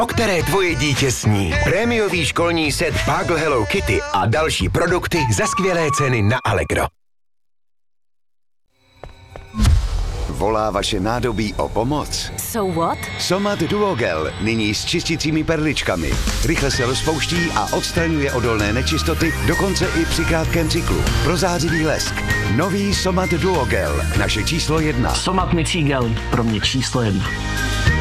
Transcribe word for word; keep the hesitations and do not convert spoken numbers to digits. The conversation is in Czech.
o které tvoje dítě sní. Prémiový školní set Pagl Hello Kitty a další produkty za skvělé ceny na Allegro. Volá vaše nádobí o pomoc? So what? Somat Duogel, nyní s čistícími perličkami. Rychle se rozpouští a odstraňuje odolné nečistoty, dokonce i při krátkém cyklu. Prozářivý lesk. Nový Somat Duogel, naše číslo jedna. Somat mycí gel, pro mě číslo jedna.